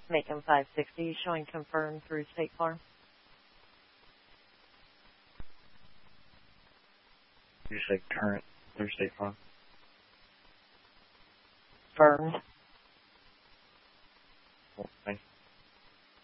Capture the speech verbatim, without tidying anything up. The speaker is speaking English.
Macon five sixty, showing confirmed through State Farm. You say current through State Farm? Confirmed.